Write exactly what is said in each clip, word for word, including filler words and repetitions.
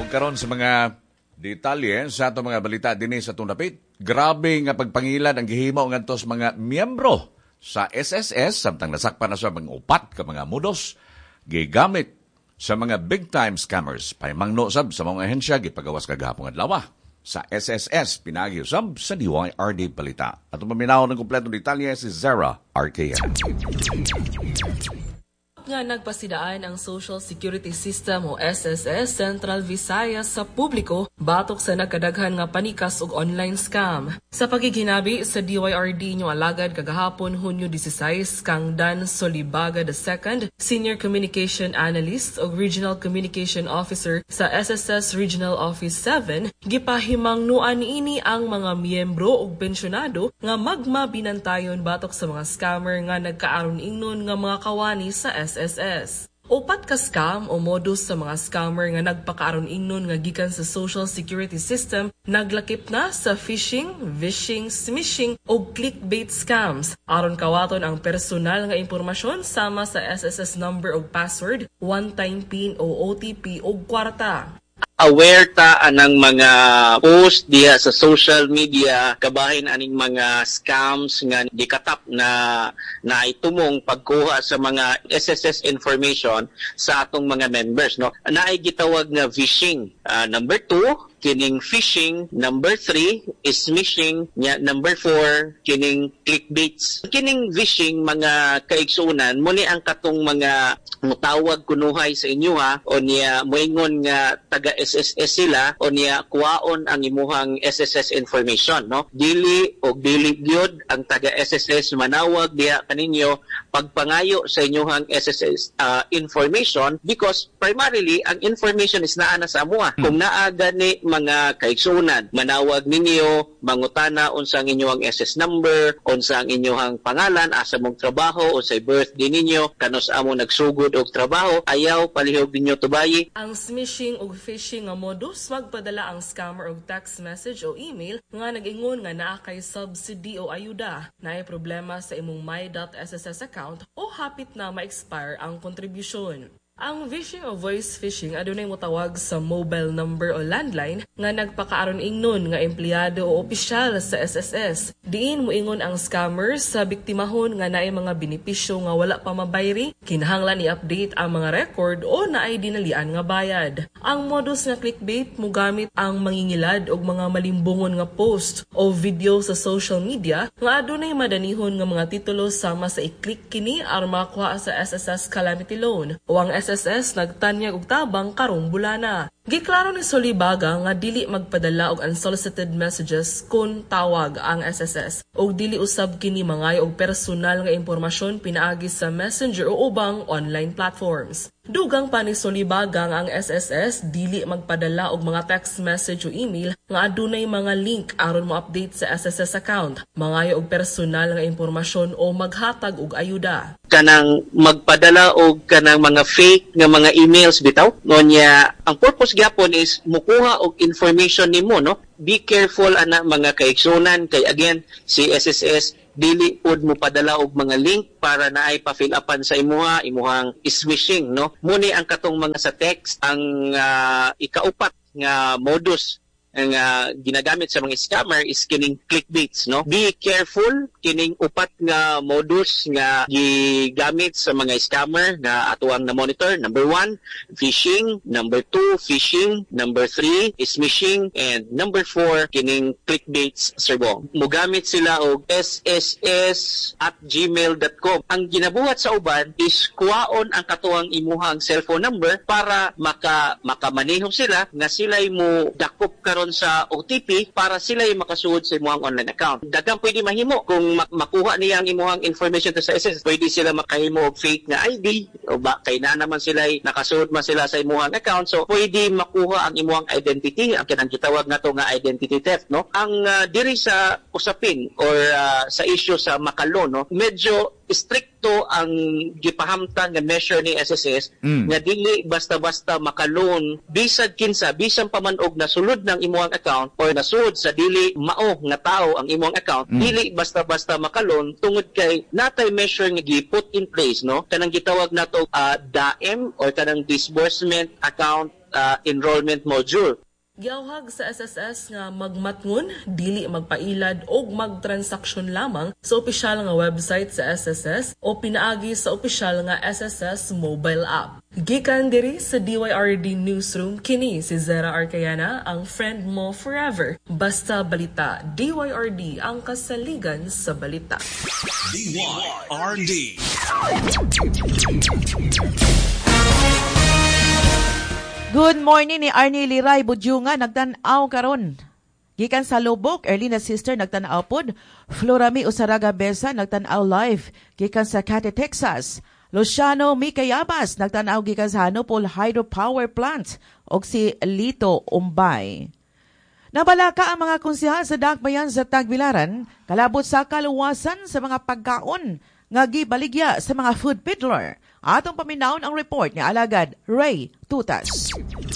Og karon sa mga detalye sa ato mga balita dinhi sa itong dapit, grabe nga pagpangilan ang gihimo ngadto sa mga miyembro sa S S S samtang nasakpan na sa mga upat ka mga modos gigamit sa mga big-time scammers. Paimangno sab sa mga ahensya gipagawas kagahapon adlaw sa S S S pinagi usab sa D Y R D Balita. At maminaw ng kompletong detalye si Zara R K M. Nga nagpasidaan ang Social Security System o S S S Central Visayas sa publiko batok sa nagkadaghan nga panikas ug online scam. Sa pagiginabi sa D Y R D nyo alagad kagahapon Hunyo disisays kang Dan Solibaga the second, Senior Communication Analyst ug Regional Communication Officer sa S S S Regional Office seven, gipahimangnuan ini ang mga miyembro ug pensyonado nga magmabinantayon batok sa mga scammer nga nagkaaron ingnon nga mga kawani sa S S S. Upat ka scam o modus sa mga scammer nga nagpakaaron ingnon nga gikan sa Social Security System naglakip na sa phishing, vishing, smishing o clickbait scams. Aron kawaton ang personal nga impormasyon sama sa S S S number o password, one-time PIN o O T P o kwarta. Aware ta anang mga post diha sa social media kabahin aning mga scams nga gikatap na naitumong pagkuha sa mga S S S information sa atong mga members, no. Naay gitawag nga phishing. Uh, number two, kining phishing. Number three is smishing. Nya, number four, kining clickbaits. Kining phishing, mga kaigsunan, muni ang katong mga mutawag kunuhay sa inyo ha, o niya moingon nga taga S S S sila, o niya kuwaon ang imuhang S S S information, no? Dili o dili gyud ang taga S S S manawag diha kaninyo pagpangayo sa inyuhang S S S uh, information because primarily ang information is naa na sa amuha. Hmm. Kung naa gani mga kaigsunan, manawag ninyo, mangutana unsa ang inyong S S number, unsa ang inyong pangalan, asa mong trabaho, unsay birthday ninyo, kanos amo nagsugod og trabaho, ayaw palihog ninyo tubayi. Ang smishing ug phishing nga modus magpadala ang scammer og text message o email nga nag-ingon nga naa kay subsidy o ayuda, naay problema sa imong my dot S S S account o hapit na ma-expire ang kontribusyon. Ang phishing o voice phishing adunay motawag sa mobile number o landline nga nagpakaaron ingnon nga empleyado o opisyal sa S S S. Diin moingon ang scammers sa biktimahon nga naay mga benepisyo nga wala pa mabayri, kinahanglan i-update ang mga record o naay dinalian nga bayad. Ang modus nga clickbait mogamit ang mangingilad og mga malimbungon nga post o video sa social media nga adunay madanihon nga mga titulo sama sa i-click kini aron makakuha sa S S S calamity loan o ang S S S nagtanyag og tabang karong bulana. Giklaro ni Solibaga nga dili magpadala og unsolicited messages kun tawag ang S S S og dili usab kini mangayo og personal nga impormasyon pinaagi sa Messenger o ubang online platforms. Dugang pa ni Solibaga nga ang S S S dili magpadala og mga text message o email nga adunay mga link aron mo-update sa S S S account, mangayo og personal nga impormasyon o maghatag og ayuda. Kanang magpadala og kanang mga fake nga mga emails bitaw, ngonya ang purpose gyapon is mukuha og information nimo, no. Be careful ana mga kaigsunan kay again si S S S dili pod mo padala og mga link para naay pa-fill upan sa imuha imuhang smishing, no. Muni ang katong mga sa text ang uh, ikaupat nga modus ang uh, ginagamit sa mga scammer is kining clickbaits, no. Be careful kining upat nga modus nga gigamit sa mga scammer nga atuang na monitor. Number one, phishing. Number two, phishing. Number three, smishing. And number four, kining clickbaits, Sir Bong. Mugamit sila og S S S at gmail dot com. Ang ginabuhat sa uban is kuwaon ang katuang imuhang cellphone number para maka makamanehong sila nga sila'y mo dakop karon sa O T P para sila yung makasuod sa imuhang online account. Daghang pwede mahimo kung mak- makuha niya ang imuhang information to sa S S S. Pwede sila makahimo og fake nga I D o ba kay na naman sila nakasuod man sila sa imuhang account. So pwede makuha ang imuhang identity, ang kinang gitawag nato nga identity theft, no. Ang uh, diri sa usapin or uh, sa issue sa makalon, no, medyo stricto ang gipahamtang nga measure ni S S S mm. nga dili basta-basta makalon bisag kinsa bisan pa man og nasulod ng imuhang account or nasud sa dili mao nga tao ang imuhang account, mm. dili basta-basta makalon tungod kay natay measure nga gi-put in place, no, kanang gitawag nato uh, D A M or kanang disbursement account uh, enrollment module. Giawhag sa S S S nga magmatngon, dili magpailad o magtransaksyon lamang sa opisyal nga website sa S S S o pinaagi sa opisyal nga S S S mobile app. Gikan diri sa D Y R D Newsroom, kini si Zara Arcayana, ang friend mo forever. Basta balita, D Y R D ang kasaligan sa balita. D Y R D. Good morning ni Arnie Liray Budjunga, nagtanaw karon. Gikan sa Lubok, Erlina Sister nagtanaw pod. Florami Usaraga Besa nagtanaw live. Gikan sa Cate, Texas. Luciano Mikayabas nagtanaw gikan sa Hanupol Hydropower Plant og si Lito Umbay. Nabalaka ang mga konsehal sa Dakbayan sa Tagbilaran kalabot sa kaluwasan sa mga pagkaon nga gibaligya sa mga food peddler. Atong paminawon ang report ni Alagad Ray Tutas.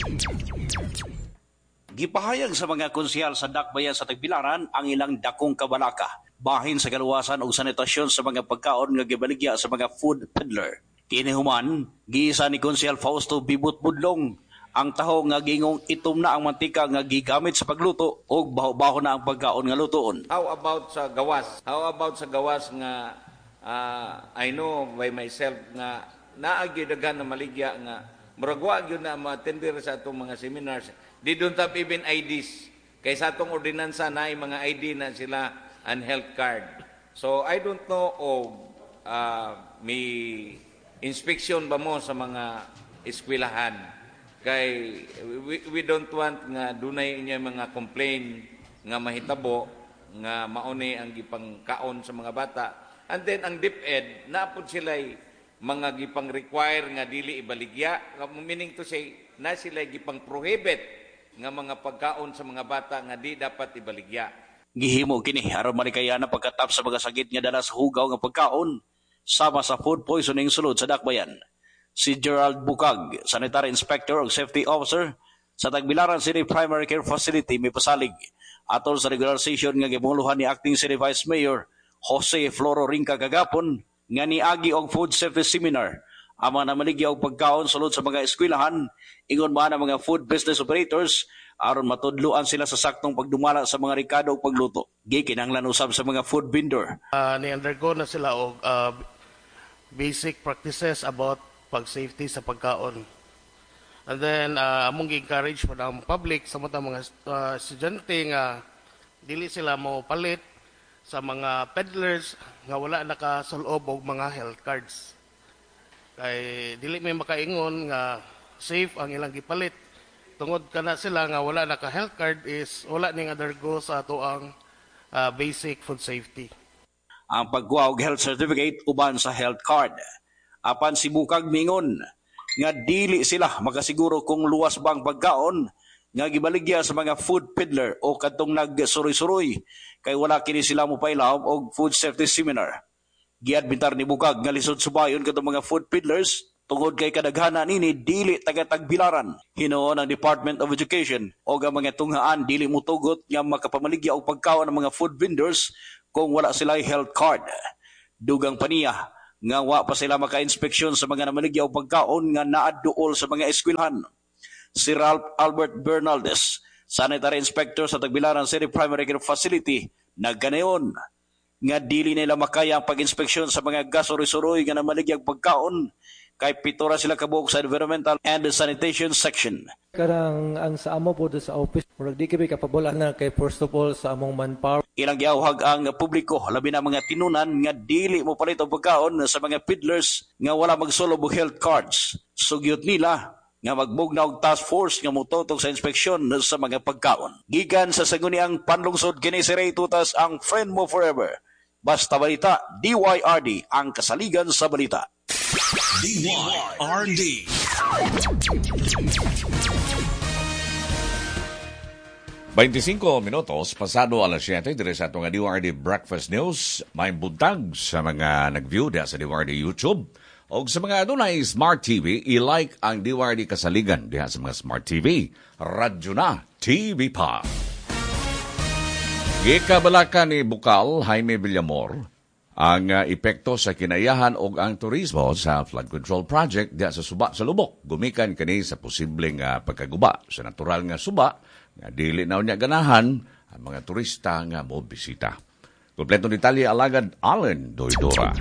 Gipahayag sa mga konsehal sa Dakbayan sa Tagbilaran ang ilang dakong kabalaka bahin sa kaluwasan o sanitasyon sa mga pagkaon nga gibaligya sa mga food peddler. Kinihuman, giisa ni Konsehal Fausto Bibot Budlong ang taho nga gingong itom na ang mantika nga gigamit sa pagluto o baho-baho na ang pagkaon nga lutoon. How about sa gawas? How about sa gawas nga uh, I know by myself nga naagyodagan na maligya nga muragwa gyud na ma-attender sa atong mga seminars. They don't have even I Ds. Kay sa atong ordinansa na mga I D na sila and health card. So I don't know of uh, may inspection ba mo sa mga eskwelahan. Kay we, we don't want nga dunay inya mga complaint nga mahitabo nga mauni ang gipangkaon sa mga bata. And then ang DepEd naapod sila'y mga gipang require nga dili ibaligya, meaning to say na sila gipang prohibit nga mga pagkaon sa mga bata nga di dapat ibaligya. Gihimo kini aron malikayana pagkatap sa mga sakit nga dala sa hugaw nga pagkaon sama sa food poisoning sulod sa Dakbayan. Si Gerald Bukag, Sanitary Inspector o Safety Officer sa Tagbilaran City Primary Care Facility may pasalig atol sa regular session nga gimuluhan ni Acting City Vice Mayor Jose Floro Rinca kagapon nga niagi og food safety seminar ama na maligya og pagkaon sulod sa mga eskwelahan ingon man ang mga food business operators aron matudluan sila sa saktong pagdumala sa mga rekado ug pagluto. Gikinahanglan usab sa mga food vendor. Uh, ni-undergo na sila og uh, basic practices about pag-safety sa pagkaon. And then, uh, among gi-encourage pa ng public sa mga mga uh, estudyante nga dili sila mo palit sa mga peddlers nga wala nakasulob og mga health cards. Kay dili may makaingon nga safe ang ilang gipalit. Tungod kana sila nga wala naka-health card is wala ning undergo sa ato ang uh, basic food safety. Ang pagkuha og health certificate uban sa health card. Apan si Bukag mingon nga dili sila makasiguro kung luwas ba ang pagkaon nga gibaligya sa mga food peddler o kadtong nagsuroy-suroy kay wala kini sila mopailawom og food safety seminar. Giadmintar ni Bukag nga lisod subayon kadtong mga food peddlers tungod kay kadaghanan nini dili taga-Tagbilaran. Hinuon ang Department of Education o ang mga tunghaan dili mutugot nga makapamaligya og pagkaon ng mga food vendors kung wala sila health card. Dugang paniya nga wa pa sila maka-inspeksyon sa mga namaligya og pagkaon nga naadduol sa mga eskwelahan. Si Ralph Albert Bernaldez, Sanitary Inspector sa Tagbilaran City Primary Care Facility, nagkanayon nga dili nila makaya ang pag-inspeksyon sa mga gasoroy-soroy nga namaligya og pagkaon kay pitora sila kabuok sa Environmental and Sanitation Section. Karang ang sa amo po sa office, murag di kami kapabola na kay first of all sa among manpower. Ilang giawhag ang publiko, labi na mga tinunan nga dili mo palit og pagkaon sa mga peddlers nga wala magsulob og health cards. Sugyot nila nga magbugnaw og task force nga mototok sa inspeksyon sa mga pagkaon. Gikan sa Sangguniang Panlungsod kini si Ray Tutas, ang friend mo forever. Basta balita, D Y R D ang kasaligan sa balita. D Y R D. twenty-five minutos pasado alas siyete dire sa atong D Y R D Breakfast News. May buntag sa mga nag-view diha sa D Y R D YouTube o sa mga adunay Smart T V, i-like ang D Y R D kasaligan diha sa mga Smart T V. Radyo na T V pa. Gikabalaka ni Bukal Jaime Villamor ang uh, epekto sa kinayahan o ang turismo sa flood control project diya sa suba sa lubok. Gumikan kani sa posibleng uh, pagkaguba sa natural nga suba nga dili na unya ganahan ang mga turista nga mo bisita. Kompleto detalye alagad Allen Doidora.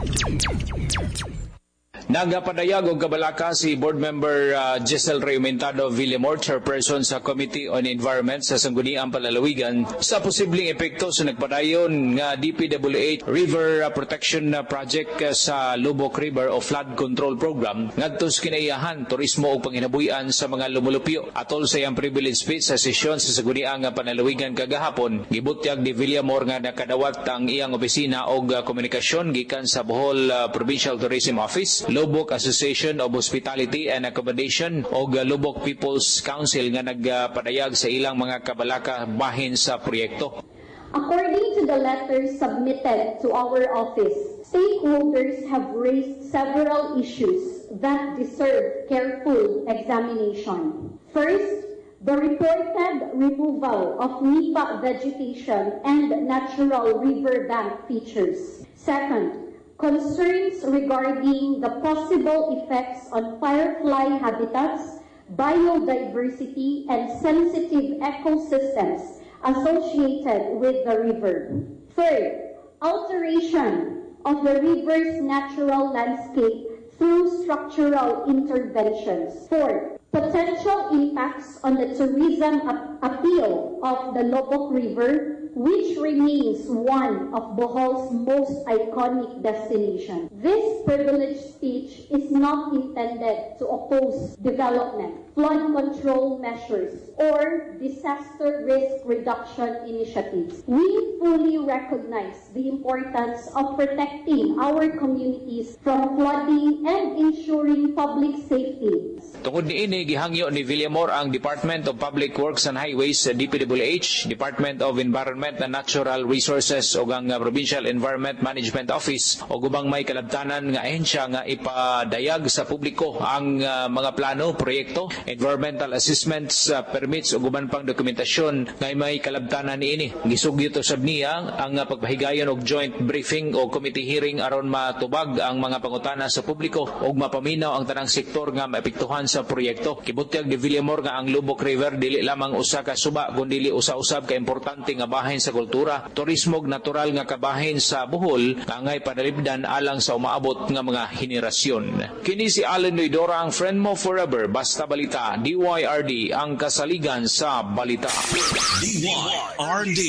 Nagapadayag og kabalaka si Board Member uh, Giselle Reymentado Villamor, Chairperson sa Committee on Environment sa Sangguniang Palalawigan, sa posibleng epekto sa nagpadayon nga D P W H River Protection Project sa Lubok River o Flood Control Program ngadto sa kinaiyahan, turismo o panginabuhian sa mga lumulupyo. Atol sa iyang privilege speech sa sesyon sa Sangguniang Palalawigan kagahapon, gibutyag ni Villamor nga nakadawat ang iyang opisina og uh, komunikasyon gikan sa Bohol uh, Provincial Tourism Office, Lubok Association of Hospitality and Accommodation o Lubok People's Council nga nagpadayag sa ilang mga kabalaka bahin sa proyekto. According to the letters submitted to our office, stakeholders have raised several issues that deserve careful examination. First, the reported removal of nipa vegetation and natural riverbank features. Second, concerns regarding the possible effects on firefly habitats, biodiversity, and sensitive ecosystems associated with the river. Third, alteration of the river's natural landscape through structural interventions. Fourth, potential impacts on the tourism ap- appeal of the Lubok River, which remains one of Bohol's most iconic destinations. This privileged speech is not intended to oppose development, flood control measures, or disaster risk reduction initiatives. We fully recognize the importance of protecting our communities from flooding and ensuring public safety. Tungod niini, gihangyo ni Villamor ang Department of Public Works and Highways, D P W H, Department of Environment and Natural Resources o ang Provincial Environment Management Office o gubang may kalabtanan nga ahensya nga ipadayag sa publiko ang uh, mga plano, proyekto, environmental assessments, uh, permits o guban pang dokumentasyon nga may kalabtanan niini. Gisugyo to sab niya ang uh, pagpahigayon og joint briefing o committee hearing aron matubag ang mga pangutana sa publiko ug mapaminaw ang tanang sektor nga maapektuhan sa proyekto. Kibutyag ni Villamor nga ang Lubok River dili lamang usa ka suba kundi usa-usab ka importante nga bahin sa kultura, turismo ug natural nga kabahin sa Bohol nga angay padalibdan alang sa umaabot nga mga henerasyon. Kini si Allen Doidora, ang friend mo forever, basta balita, D Y R D, ang kasaligan sa balita. D Y R D.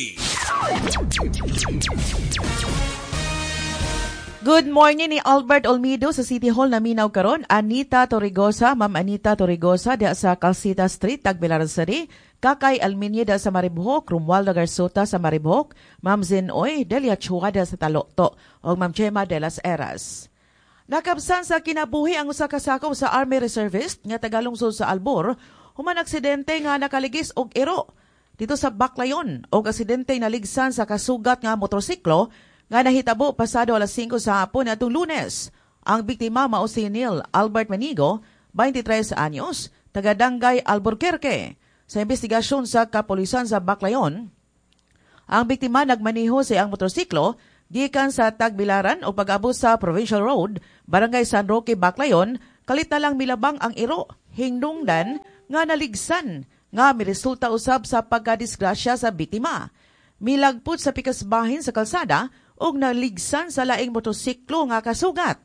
Good morning ni Albert Olmedo sa City Hall na minaw karon. Anita Torrigosa, Ma'am Anita Torrigosa diya sa Calcita Street, Tagbilaran City. Kakay Alminia sa Maribohok, Romualdo Garsota sa Maribohok, Ma'am Zenoy Delia Chuada sa Talokto, o Ma'am Chema de las Eras. Nakabsan sa kinabuhi ang usa ka sakop sa Army Reservist nga tagalungsod sa Albor, human aksidente nga nakaligis og iro dito sa Baclayon og aksidente naligsan sa kasugat nga motorsiklo nga nahitabo pasado alas singko sa hapon atong Lunes. Ang biktima mao si Neil Albert Manigo, twenty-tres anyos, taga Dangay, Albuquerque. Sa investigasyon sa kapulisan sa Baclayon, ang biktima nagmaniho sa iyang motorsiklo gikan sa Tagbilaran o pag-abot sa Provincial Road, Barangay San Roque, Baclayon, kalit na lang milabang ang iro, hingdungdan nga naligsan nga miresulta usab sa pagkadisgrasya sa biktima. Milagpot sa pikasbahin sa kalsada ug naligsan sa laing motorsiklo nga kasugat.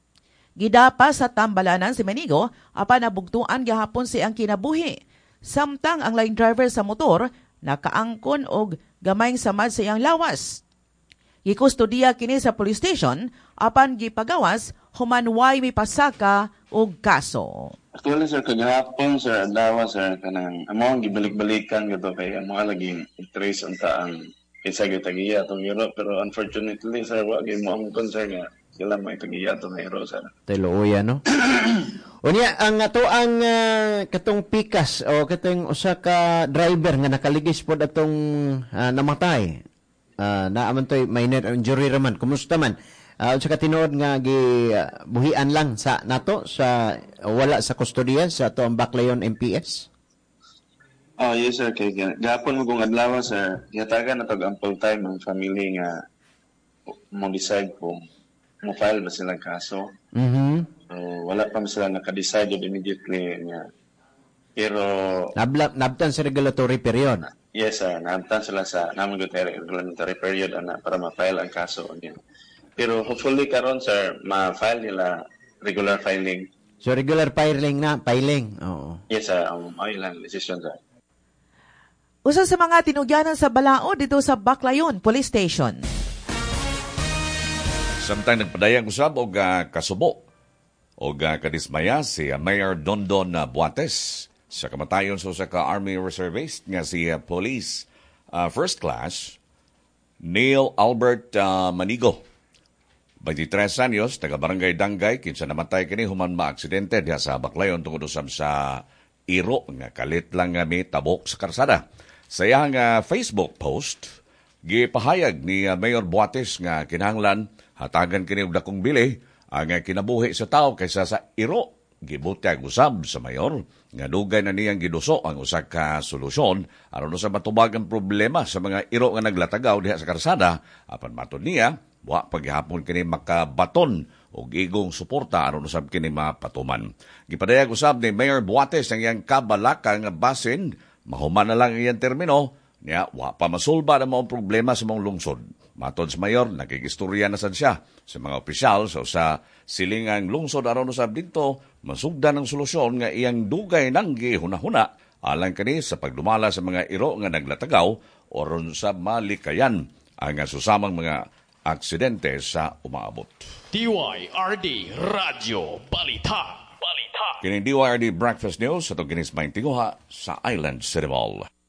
Gidapa sa tambalanan si Manigo apan nabugtuan gihapon si ang kinabuhi. Samtang ang line driver sa motor nakaangkon og gamayng samad sa iyang lawas. Gikustudiya kini sa police station apan gipagawas human way mipasaka og kaso. Actually sir, kagahapon sir, dawa sir, kanang among gibalik-balikan gato kay amo laging trace unta ang isa gitagiya tong Euro, pero unfortunately sir, wa gyud mo ang concern nga sila may tagiya tong Euro sir. Teluoya no. Unya ang ato ang uh, katong pikas o katong usa ka driver nga nakaligis pod atong uh, namatay. Uh, naaman toy minor injury raman. Kumusta man? Uh, unsa ka tinuod nga gibuhian uh, lang sa nato sa uh, wala sa kustodiya sa ato ang Baclayon M P S? Oh, yes sir, kay gapon mo kung adlaw sir, yatagan na tag ang full time ang family nga mo decide kung mo file ba silang kaso. Mhm. So, wala pa man sila naka-decide immediately nga. Pero Nabla, nabtan sa regulatory period. yes, sir, naamtan sila sa naman regulatory period ana para ma-file ang kaso again. Pero hopefully karon sir, ma-file nila regular filing. So regular filing na, filing. Oo. Yes, sir, ang um, ay lang decision sir. Usa sa mga tinugyanan sa Balao dito sa Baclayon Police Station. Samtang nagpadayang usab og uh, kasubo og uh, kadismaya si uh, Mayor Dondon uh, Buates sa kamatayon sa usa ka Army Reservist nga si uh, Police uh, First Class Neil Albert uh, Manigo. twenty-tres anyos, taga Barangay Dangay, kinsa namatay kini human ma-aksidente diha sa Baclayon tungod usab sa iro nga kalit lang nga may tabok sa karsada. Sa iyang uh, Facebook post, gipahayag ni uh, Mayor Buates nga kinahanglan hatagan kini og dakong bili ang uh, kinabuhi sa tao kaysa sa iro. Gibutyag usab sa mayor nga dugay na niyang giduso ang usa ka solusyon aron sa matubag ang problema sa mga iro nga naglatagaw diha sa karsada. Apan matud niya, wa paghapon kini makabaton og igong suporta aron usab kini mapatuman. Gipadayag usab ni Mayor Buates ang iyang kabalaka nga basin mahuman na lang iyang termino niya wa pa masulba na mga problema sa mga lungsod. Matod sa mayor, nakigistorya na sad siya sa mga opisyal so sa silingang lungsod aron usab dito masugdan ng solusyon nga iyang dugay nang gihuna-huna alang kani sa pagdumala sa mga iro nga naglatagaw oron sa malikayan ang susamang mga aksidente sa umaabot. D Y R D Radio Balita. Balita. Kini D Y R D Breakfast News sa itong kinis maintinguha sa Island City Mall.